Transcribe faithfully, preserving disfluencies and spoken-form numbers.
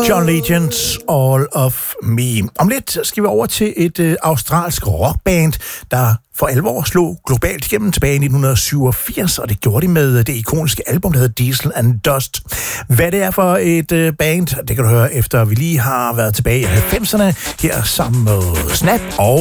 John Legends, All of Me. Om lidt skal vi over til et øh, australsk rockband, der for alvor slog globalt igennem tilbage i nitten syvogfirs, og det gjorde de med det ikoniske album, der hedder Diesel and Dust. Hvad det er for et øh, band, det kan du høre efter vi lige har været tilbage i halvfemserne, her sammen med Snap og